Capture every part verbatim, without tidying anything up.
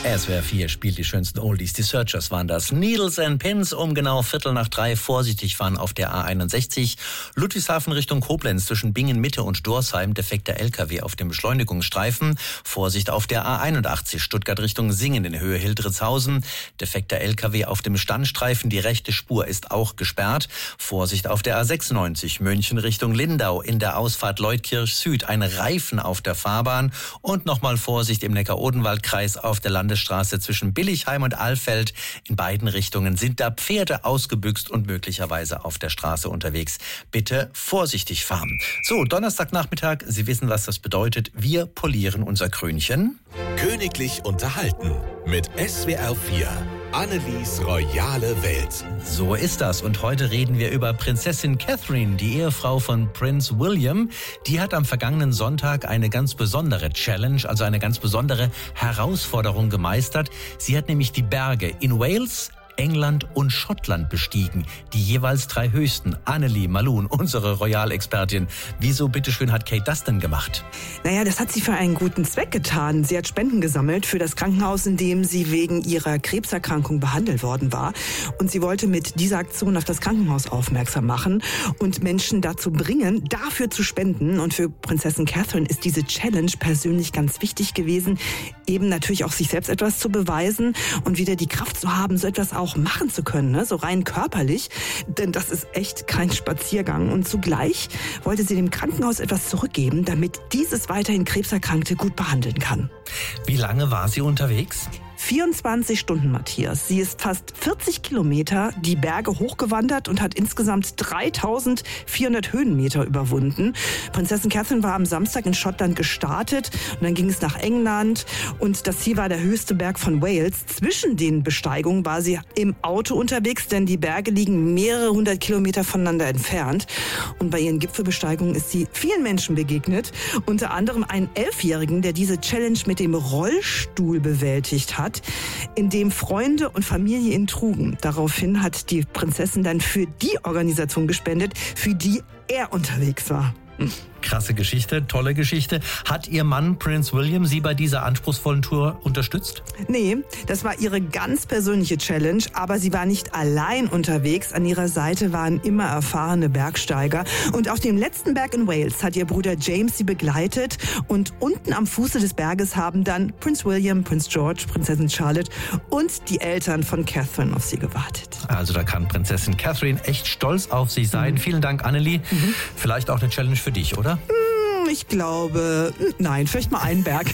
S W R vier spielt die schönsten Oldies. Die Searchers waren das. Needles and Pins um genau Viertel nach drei. Vorsichtig fahren auf der A einundsechzig. Ludwigshafen Richtung Koblenz zwischen Bingen Mitte und Dorsheim. Defekter L K W auf dem Beschleunigungsstreifen. Vorsicht auf der A einundachtzig. Stuttgart Richtung Singen in Höhe Hildritzhausen. Defekter L K W auf dem Standstreifen. Die rechte Spur ist auch gesperrt. Vorsicht auf der A sechsundneunzig. München Richtung Lindau in der Ausfahrt Leutkirch Süd. Ein Reifen auf der Fahrbahn. Und nochmal Vorsicht im Neckar-Odenwald-Kreis auf der Landesstraße zwischen Billigheim und Alfeld. In beiden Richtungen sind da Pferde ausgebüxt und möglicherweise auf der Straße unterwegs. Bitte vorsichtig fahren. So, Donnerstagnachmittag, Sie wissen, was das bedeutet. Wir polieren unser Krönchen. Königlich unterhalten mit S W R vier. Annelies royale Welt. So ist das. Und heute reden wir über Prinzessin Catherine, die Ehefrau von Prinz William. Die hat am vergangenen Sonntag eine ganz besondere Challenge, also eine ganz besondere Herausforderung gemeistert. Sie hat nämlich die Berge in Wales, England und Schottland bestiegen. Die jeweils drei höchsten. Annelie Malun, unsere Royalexpertin. Wieso, bitteschön, hat Kate das denn gemacht? Naja, das hat sie für einen guten Zweck getan. Sie hat Spenden gesammelt für das Krankenhaus, in dem sie wegen ihrer Krebserkrankung behandelt worden war. Und sie wollte mit dieser Aktion auf das Krankenhaus aufmerksam machen und Menschen dazu bringen, dafür zu spenden. Und für Prinzessin Catherine ist diese Challenge persönlich ganz wichtig gewesen, eben natürlich auch sich selbst etwas zu beweisen und wieder die Kraft zu haben, so etwas auch machen zu können, ne? So rein körperlich, denn das ist echt kein Spaziergang. Und zugleich wollte sie dem Krankenhaus etwas zurückgeben, damit dieses weiterhin Krebserkrankte gut behandeln kann. Wie lange war sie unterwegs? vierundzwanzig Stunden, Matthias. Sie ist fast vierzig Kilometer die Berge hochgewandert und hat insgesamt dreitausendvierhundert Höhenmeter überwunden. Prinzessin Catherine war am Samstag in Schottland gestartet und dann ging es nach England und das Ziel war der höchste Berg von Wales. Zwischen den Besteigungen war sie im Auto unterwegs, denn die Berge liegen mehrere hundert Kilometer voneinander entfernt. Und bei ihren Gipfelbesteigungen ist sie vielen Menschen begegnet, unter anderem einen Elfjährigen, der diese Challenge mit dem Rollstuhl bewältigt hat, in dem Freunde und Familie ihn trugen. Daraufhin hat die Prinzessin dann für die Organisation gespendet, für die er unterwegs war. Hm. Krasse Geschichte, tolle Geschichte. Hat Ihr Mann Prinz William Sie bei dieser anspruchsvollen Tour unterstützt? Nee, das war ihre ganz persönliche Challenge, aber sie war nicht allein unterwegs. An ihrer Seite waren immer erfahrene Bergsteiger. Und auf dem letzten Berg in Wales hat ihr Bruder James sie begleitet. Und unten am Fuße des Berges haben dann Prinz William, Prinz George, Prinzessin Charlotte und die Eltern von Catherine auf sie gewartet. Also da kann Prinzessin Catherine echt stolz auf sich sein. Mhm. Vielen Dank, Annelie. Mhm. Vielleicht auch eine Challenge für dich, oder? Ich glaube, nein, vielleicht mal einen Berg.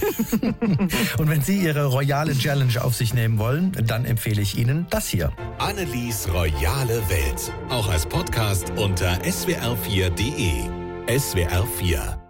Und wenn Sie Ihre royale Challenge auf sich nehmen wollen, dann empfehle ich Ihnen das hier. Annelies royale Welt. Auch als Podcast unter s w r vier punkt d e. S W R vier.